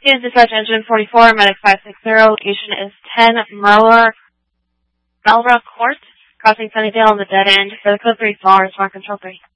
Is dispatch engine 44, medic 560, location is 10 Melra Court, crossing Sunnydale on the dead end, for the code 3 small, respond control 3.